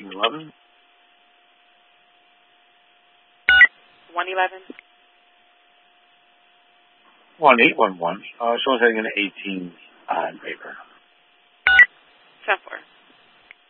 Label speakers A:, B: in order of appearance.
A: 1911.
B: 111.
A: 1811. Someone's heading into 18 on paper.
B: 10-4.